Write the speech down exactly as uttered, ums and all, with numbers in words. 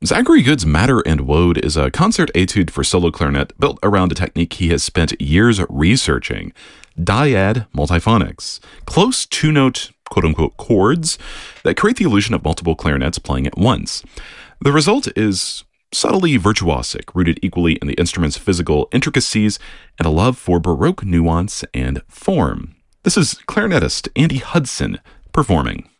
Zachary Good's Matter and Woad is a concert etude for solo clarinet built around a technique he has spent years researching: dyad multiphonics, close two-note quote-unquote chords that create the illusion of multiple clarinets playing at once. The result is subtly virtuosic, rooted equally in the instrument's physical intricacies and a love for Baroque nuance and form. This is clarinetist Andy Hudson performing.